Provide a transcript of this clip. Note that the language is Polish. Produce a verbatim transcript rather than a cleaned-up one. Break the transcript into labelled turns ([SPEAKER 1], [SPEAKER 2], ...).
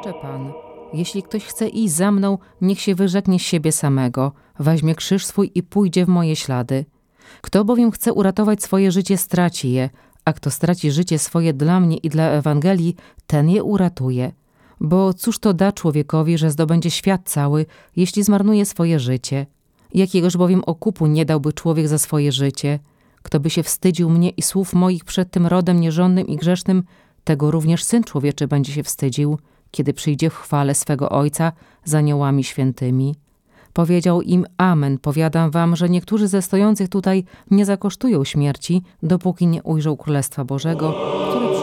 [SPEAKER 1] Proszę Pan, jeśli ktoś chce iść za mną, niech się wyrzeknie z siebie samego, weźmie krzyż swój i pójdzie w moje ślady. Kto bowiem chce uratować swoje życie, straci je, a kto straci życie swoje dla mnie i dla Ewangelii, ten je uratuje. Bo cóż to da człowiekowi, że zdobędzie świat cały, jeśli zmarnuje swoje życie? Jakiegoż bowiem okupu nie dałby człowiek za swoje życie? Kto by się wstydził mnie i słów moich przed tym rodem nierządnym i grzesznym, tego również Syn Człowieczy będzie się wstydził, kiedy przyjdzie w chwale swego Ojca z aniołami świętymi. Powiedział im: Amen, powiadam wam, że niektórzy ze stojących tutaj nie zakosztują śmierci, dopóki nie ujrzą Królestwa Bożego, które